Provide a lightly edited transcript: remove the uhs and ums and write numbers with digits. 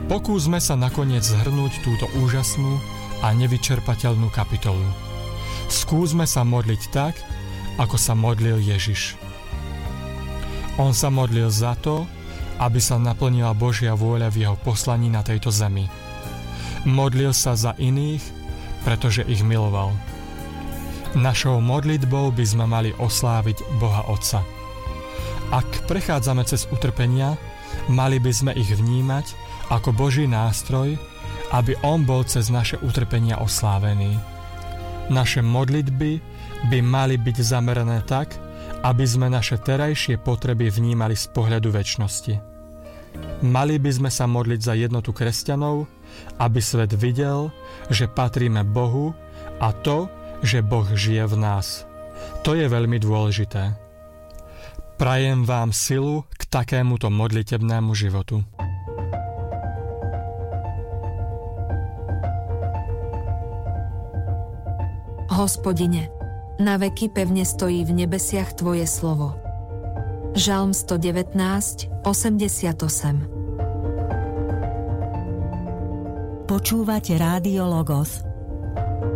Pokúsme sa nakoniec zhrnúť túto úžasnú a nevyčerpateľnú kapitolu. Skúsme sa modliť tak, ako sa modlil Ježiš. On sa modlil za to, aby sa naplnila Božia vôľa v jeho poslaní na tejto zemi. Modlil sa za iných, pretože ich miloval. Našou modlitbou by sme mali osláviť Boha Otca. Ak prechádzame cez utrpenia, mali by sme ich vnímať ako Boží nástroj, aby On bol cez naše utrpenia oslávený. Naše modlitby by mali byť zamerané tak, aby sme naše terajšie potreby vnímali z pohľadu večnosti. Mali by sme sa modliť za jednotu kresťanov, aby svet videl, že patríme Bohu a to, že Boh žije v nás. To je veľmi dôležité. Prajem vám silu k takémuto modlitebnému životu. Hospodine, na veky pevne stojí v nebesiach Tvoje slovo. Žalm 119, 88. Počúvate Rádio Logos,